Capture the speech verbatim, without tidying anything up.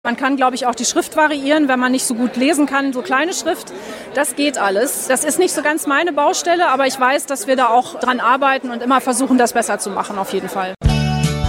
Man kann, glaube ich, auch die Schrift variieren, wenn man nicht so gut lesen kann, so kleine Schrift. Das geht alles. Das ist nicht so ganz meine Baustelle, aber ich weiß, dass wir da auch dran arbeiten und immer versuchen, das besser zu machen, auf jeden Fall.